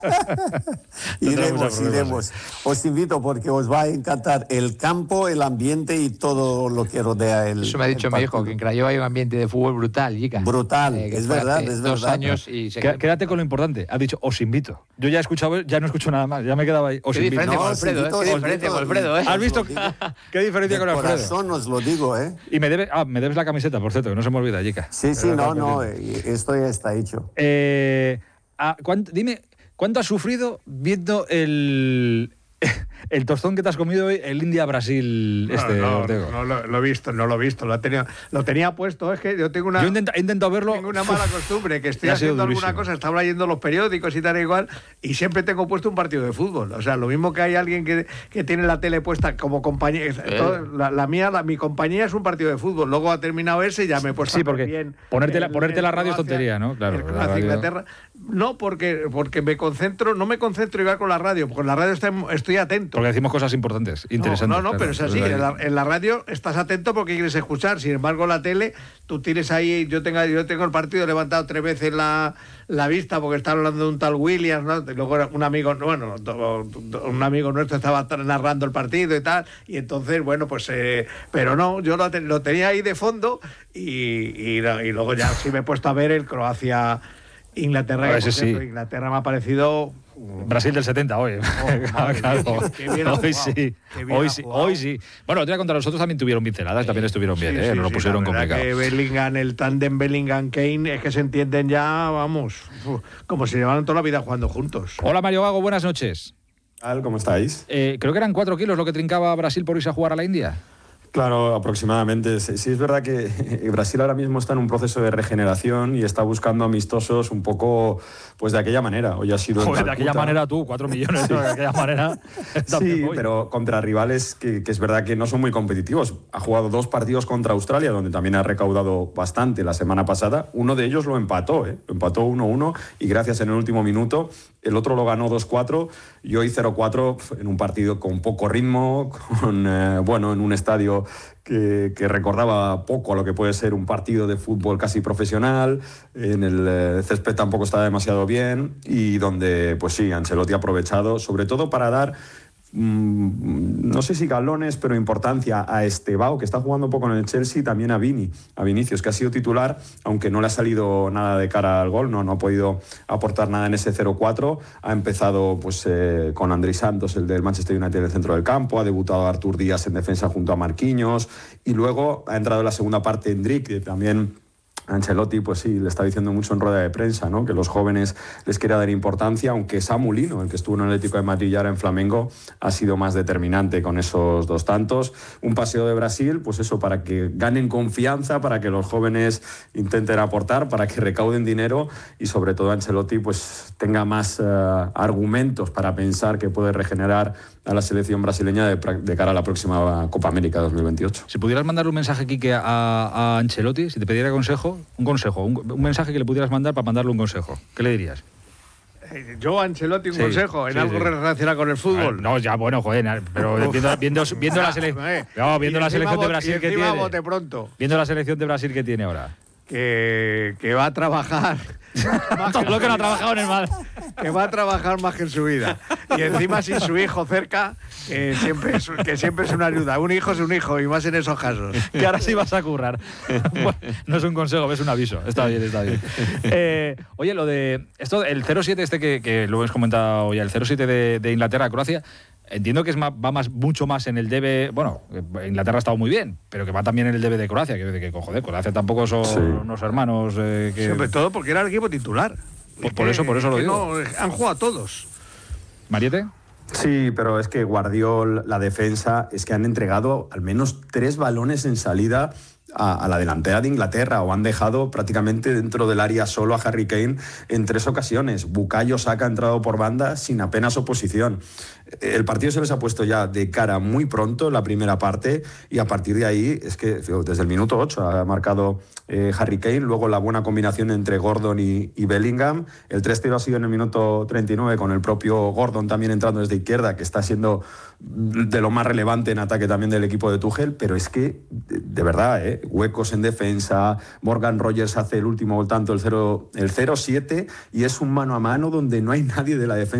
Iremos. Os invito porque os va a encantar el campo, el ambiente y todo lo que rodea el. Eso me ha dicho mi hijo, que en Craiova hay un ambiente de fútbol brutal, Yica. Brutal, es verdad, es 2 verdad. años y Quédate con lo importante. Ha dicho, os invito. Yo ya he escuchado, ya no escucho nada más. Ya me quedaba ahí. Os invito. Diferencia con Alfredo, qué diferencia con Alfredo, ¿Has visto qué diferencia con Alfredo? Corazón os lo digo, Y me debes la camiseta, por cierto, que no se me olvida, Yica. Sí, no, esto ya está hecho. Dime, ¿cuánto has sufrido viendo el tostón que te has comido hoy, el India-Brasil Ortego? No lo he visto, lo tenía puesto. Es que yo tengo Yo he intentado verlo. Tengo una mala costumbre, que estoy haciendo alguna cosa, estaba leyendo los periódicos y tal e igual, y siempre tengo puesto un partido de fútbol. O sea, lo mismo que hay alguien que tiene la tele puesta como compañía. Mi compañía es un partido de fútbol. Luego ha terminado ese y ya me he puesto. Sí, porque bien ponerte la radio es tontería, ¿no? Claro. Inglaterra. No, porque me concentro, no me concentro igual con la radio, porque en la radio estoy atento. Porque decimos cosas importantes, interesantes. No, pero es así. En la radio estás atento porque quieres escuchar. Sin embargo, la tele, tú tienes ahí. Yo tengo el partido levantado 3 veces la vista porque está hablando de un tal Williams, ¿no? Y luego un amigo nuestro estaba narrando el partido y tal. Y entonces, bueno, pues. Pero no, yo lo tenía ahí de fondo y luego ya sí me he puesto a ver el Croacia-Inglaterra. Inglaterra me ha parecido. Brasil del 70 hoy. Hoy sí. Bueno, te voy a contar, nosotros también tuvieron pinceladas, también estuvieron bien, no lo pusieron complicado. Que Bellingham, el tándem Bellingham-Kane, es que se entienden ya, vamos, como si llevaran toda la vida jugando juntos. Hola Mario Gago, buenas noches. ¿Cómo estáis? Creo que eran 4 kilos lo que trincaba Brasil por irse a jugar a la India. Claro, aproximadamente. Sí, es verdad que Brasil ahora mismo está en un proceso de regeneración y está buscando amistosos un poco, pues de aquella manera. Hoy ha sido de aquella manera tú, 4 millones, sí. De aquella manera. Sí, pero contra rivales que es verdad que no son muy competitivos. Ha jugado 2 partidos contra Australia, donde también ha recaudado bastante la semana pasada. Uno de ellos lo empató, Lo empató 1-1 y gracias en el último minuto. El otro lo ganó 2-4 y hoy 0-4 en un partido con poco ritmo, en un estadio que recordaba poco a lo que puede ser un partido de fútbol casi profesional. En el césped tampoco estaba demasiado bien y donde, pues sí, Ancelotti ha aprovechado, sobre todo para dar no sé si galones, pero importancia a Estevao, que está jugando poco en el Chelsea, y también a Vinicius, que ha sido titular, aunque no le ha salido nada de cara al gol, no ha podido aportar nada en ese 0-4. Ha empezado con Andrés Santos, el del Manchester United, en el centro del campo, ha debutado Artur Díaz en defensa junto a Marquinhos, y luego ha entrado en la segunda parte Endrick, que también Ancelotti, pues sí, le está diciendo mucho en rueda de prensa, ¿no? Que los jóvenes les quiere dar importancia, aunque Samu Lino, el que estuvo en el Atlético de Madrid y ahora en Flamengo, ha sido más determinante con esos 2 tantos. Un paseo de Brasil, pues eso, para que ganen confianza, para que los jóvenes intenten aportar, para que recauden dinero y sobre todo Ancelotti pues tenga más argumentos para pensar que puede regenerar a la selección brasileña de cara a la próxima Copa América 2028. Si pudieras mandarle un mensaje, Quique, a Ancelotti, si te pidiera un mensaje que le pudieras mandar para mandarle un consejo, ¿qué le dirías? Yo a Ancelotti un consejo en algo relacionado con el fútbol. No, ya bueno, joder, pero viendo la selección de Brasil que tiene. Viendo la selección de Brasil que tiene ahora. Que va a trabajar todo lo que no ha trabajado en el Madrid. Que va a trabajar más que en su vida. Y encima sin su hijo cerca, que siempre es una ayuda. Un hijo es un hijo, y más en esos casos. Que ahora sí vas a currar. Bueno, no es un consejo, es un aviso. Está bien. Oye, lo de esto, el 0-7 que lo hemos comentado ya, el 0-7 de Inglaterra a Croacia, entiendo que mucho más en el debe. Bueno, Inglaterra ha estado muy bien, pero que va también en el debe de Croacia, que joder, Croacia tampoco son unos hermanos sobre todo porque era el equipo titular. Por eso lo digo. No, han jugado todos. ¿Mariette? Sí, pero es que Guardiola, la defensa, es que han entregado al menos 3 balones en salida a la delantera de Inglaterra, o han dejado prácticamente dentro del área solo a Harry Kane en 3 ocasiones. Bukayo Saka ha entrado por banda sin apenas oposición. el partido se les ha puesto ya de cara muy pronto en la primera parte, y a partir de ahí es que desde el minuto 8 ha marcado Harry Kane, luego la buena combinación entre Gordon y Bellingham, el 3-0 ha sido en el minuto 39 con el propio Gordon también entrando desde izquierda, que está siendo de lo más relevante en ataque también del equipo de Tuchel, pero es que de verdad, huecos en defensa. Morgan Rogers hace el último tanto, el 0-7, y es un mano a mano donde no hay nadie de la defensa